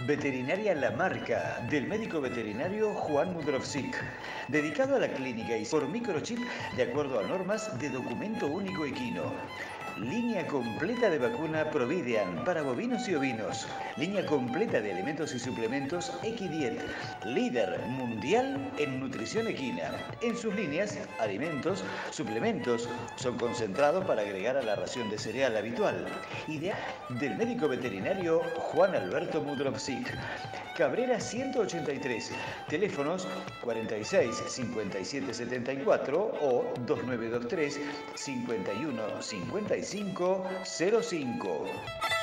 Veterinaria La Marca, del médico veterinario Juan Mudrovsik, dedicado a la clínica y por microchip de acuerdo a normas de documento único equino. Línea completa de vacuna Providean para bovinos y ovinos. Línea completa de alimentos y suplementos Equidiet, líder mundial en nutrición equina. En sus líneas, alimentos, suplementos, son concentrados para agregar a la ración de cereal habitual. Ideal del médico veterinario Juan Alberto Mudrovsik. Cabrera 183, teléfonos 46 57 74 o 2923 51 55 05.